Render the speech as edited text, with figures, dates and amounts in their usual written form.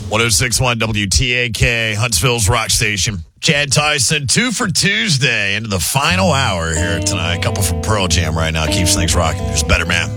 106.1 WTAK, Huntsville's Rock Station. Chad Tyson, 2 for Tuesday into the final hour here tonight. A couple from Pearl Jam right now. Keeps things rocking. There's Better Man.